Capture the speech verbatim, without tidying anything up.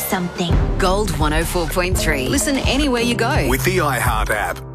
something. Gold one oh four point three. Listen anywhere you go. With the iHeart app.